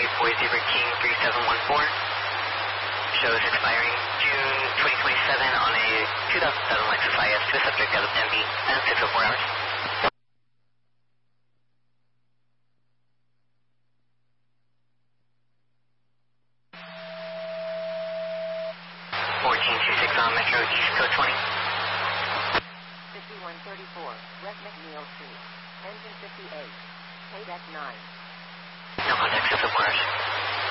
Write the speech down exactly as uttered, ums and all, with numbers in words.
three four zero King three seven one four. Shows expiring June twenty twenty-seven on a two thousand seven Lexus I S to a subject out of Tempe at six oh four hours. fourteen two six on Metro East Code twenty. fifty-one thirty-four, West McNeil Street, engine fifty-eight, K D E C nine. No contact, six oh four hours.